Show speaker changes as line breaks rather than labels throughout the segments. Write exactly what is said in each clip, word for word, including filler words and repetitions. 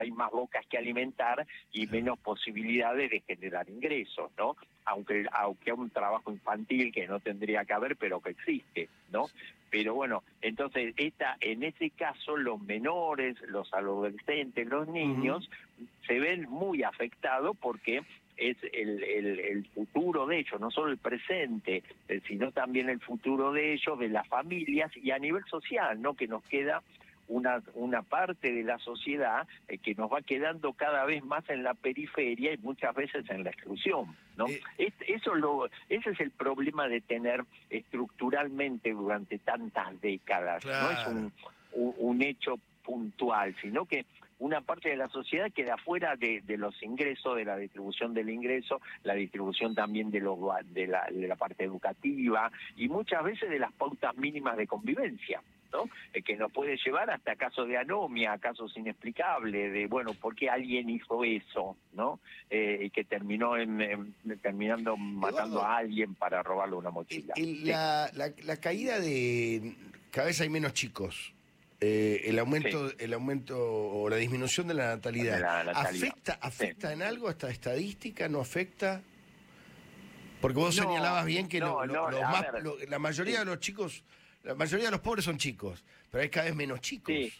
hay más bocas que alimentar y menos posibilidades de generar ingresos, ¿no? Aunque aunque un trabajo infantil que no tendría que haber, pero que existe, ¿no? Pero bueno, entonces esta, en ese caso los menores, los adolescentes, los niños, uh-huh. se ven muy afectados porque es el, el, el futuro de ellos, no solo el presente, sino también el futuro de ellos, de las familias y a nivel social, ¿no? Que nos queda una una parte de la sociedad eh, que nos va quedando cada vez más en la periferia y muchas veces en la exclusión, ¿no? Eh, es, eso lo ese es el problema de tener estructuralmente durante tantas décadas, claro. No es un, un, un hecho puntual, sino que una parte de la sociedad queda fuera de, de los ingresos, de la distribución del ingreso, la distribución también de, los, de, la, de la parte educativa y muchas veces de las pautas mínimas de convivencia, ¿no? Eh, que nos puede llevar hasta casos de anomia, casos inexplicables, de, bueno, ¿por qué alguien hizo eso? ¿No? Eh, que terminó en, en, terminando matando Eduardo, a alguien para robarle una mochila.
El, el, sí. la, la, la caída de... Cada vez hay menos chicos. Eh, el aumento sí. el aumento o la disminución de la natalidad, de la natalidad. ¿afecta, afecta sí. en algo esta estadística? ¿No afecta? Porque vos no, señalabas bien que no, lo, lo, no, más, lo, la mayoría sí. de los chicos, la mayoría de los pobres son chicos, pero hay cada vez menos chicos. Sí.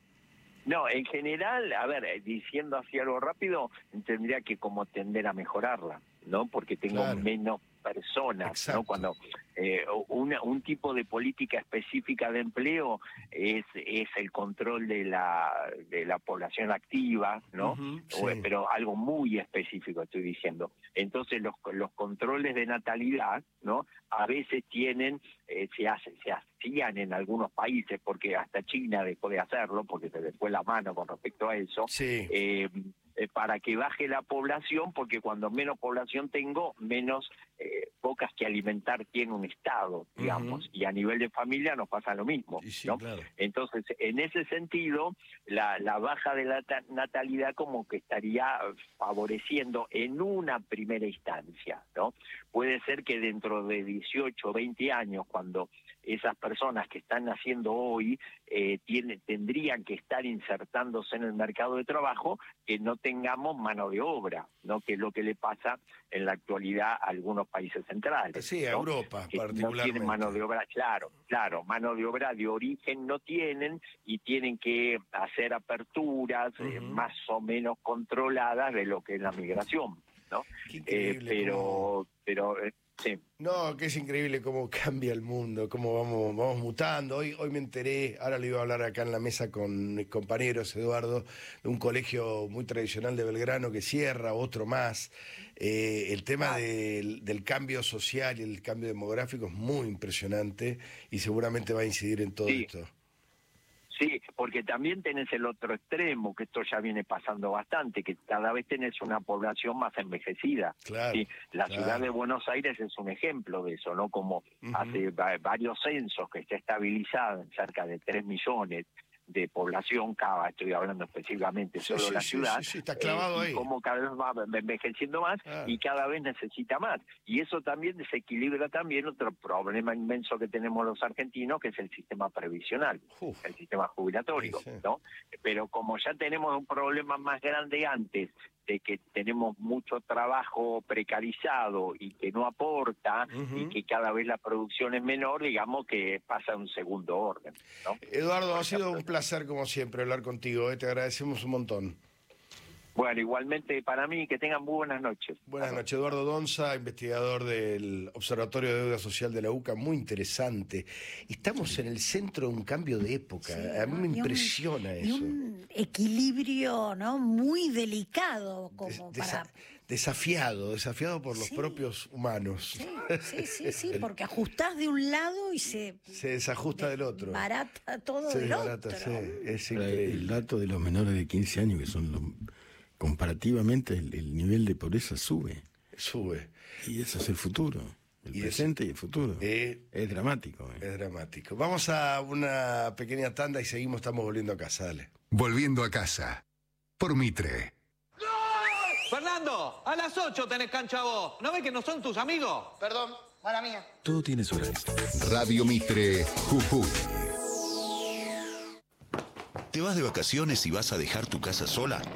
No, en general, a ver, diciendo así algo rápido, tendría que como tender a mejorarla, ¿no? Porque tengo claro. menos personas, exacto. ¿no? Cuando eh, una, un tipo de política específica de empleo es es el control de la de la población activa, ¿no? Uh-huh, sí. o, pero algo muy específico estoy diciendo. Entonces los los controles de natalidad, ¿no? A veces tienen eh, se hacen se hacían en algunos países porque hasta China dejó de hacerlo porque se le fue la mano con respecto a eso.
Sí.
Eh, Eh, para que baje la población, porque cuando menos población tengo, menos eh, bocas que alimentar tiene un Estado, digamos, uh-huh. y a nivel de familia nos pasa lo mismo,
sí,
¿no?
Claro.
Entonces, en ese sentido, la, la baja de la natalidad como que estaría favoreciendo en una primera instancia, ¿no? Puede ser que dentro de dieciocho o veinte años, cuando esas personas que están naciendo hoy eh, tiene, tendrían que estar insertándose en el mercado de trabajo, que no tengamos mano de obra, ¿no? Que es lo que le pasa en la actualidad a algunos países centrales.
Sí, a
¿no?
Europa
que
particularmente.
No tienen mano de obra, claro, claro, mano de obra de origen no tienen y tienen que hacer aperturas uh-huh. eh, más o menos controladas de lo que es la migración, ¿no?
Qué increíble,
eh, pero,
cómo...
pero eh, sí.
No, que es increíble cómo cambia el mundo, cómo vamos vamos mutando. Hoy hoy me enteré, ahora le iba a hablar acá en la mesa con mis compañeros, Eduardo, de un colegio muy tradicional de Belgrano que cierra, otro más. Eh, el tema ah. del, del cambio social y el cambio demográfico es muy impresionante y seguramente va a incidir en todo
sí.
esto.
Sí, porque también tenés el otro extremo, que esto ya viene pasando bastante, que cada vez tenés una población más envejecida.
Claro,
¿sí? La
claro.
ciudad de Buenos Aires es un ejemplo de eso, ¿no? Como uh-huh. hace va- varios censos que está estabilizado en cerca de tres millones de población, Cava, estoy hablando específicamente
sí,
solo
sí,
la
sí,
ciudad,
sí, sí, está clavado
eh, y
ahí.
como cada vez va envejeciendo más ah. y cada vez necesita más. Y eso también desequilibra también otro problema inmenso que tenemos los argentinos, que es el sistema previsional, Uf. el sistema jubilatorio, sí, sí. ¿no? Pero como ya tenemos un problema más grande antes, de que tenemos mucho trabajo precarizado y que no aporta uh-huh. y que cada vez la producción es menor, digamos que pasa a un segundo orden, ¿no?
Eduardo, Por ha ejemplo, sido un placer como siempre hablar contigo, ¿eh? Te agradecemos un montón.
Bueno, igualmente para mí, que tengan muy buenas noches.
Buenas noches, Eduardo Donza, investigador del Observatorio de Deuda Social de la UCA, muy interesante. Estamos sí. en el centro de un cambio de época, sí, a mí me y impresiona
un,
eso.
Y un equilibrio, ¿no? Muy delicado como
Des,
para...
Desafiado, desafiado por los sí. propios humanos.
Sí, sí, sí, sí, porque ajustás de un lado y se...
Se desajusta de, del otro.
Barata todo
se
del
desbarata,
otro.
Sí, es increíble.
El dato de los menores de quince años, que son los... comparativamente el, el nivel de pobreza sube.
Sube.
Y eso es el futuro. El y presente es, y el futuro.
Eh,
es dramático. Eh.
Es dramático. Vamos a una pequeña tanda y seguimos, estamos volviendo a casa. Dale.
Volviendo a casa. Por Mitre.
¡No! Fernando, a las ocho tenés cancha vos. ¿No ves que no son tus amigos?
Perdón, mala mía.
Todo tiene su hora.
Radio Mitre, Jujuy.
¿Te vas de vacaciones y vas a dejar tu casa sola?